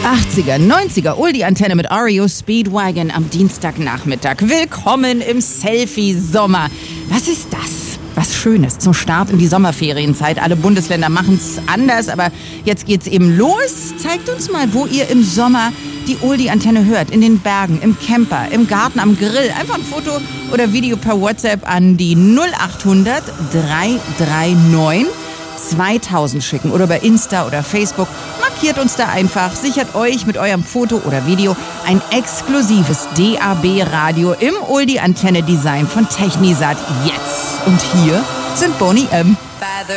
80er, 90er, Oldie-Antenne mit REO Speedwagon am Dienstagnachmittag. Willkommen im Selfie-Sommer. Was ist das? Was Schönes zum Start in die Sommerferienzeit. Alle Bundesländer machen es anders, aber jetzt geht's eben los. Zeigt uns mal, wo ihr im Sommer die Oldie-Antenne hört. In den Bergen, im Camper, im Garten, am Grill. Einfach ein Foto oder Video per WhatsApp an die 0800 339 2000 schicken oder bei Insta oder Facebook. Markiert uns da einfach, sichert euch mit eurem Foto oder Video ein exklusives DAB-Radio im Oldie-Antenne-Design von Technisat jetzt. Und hier sind Boni M.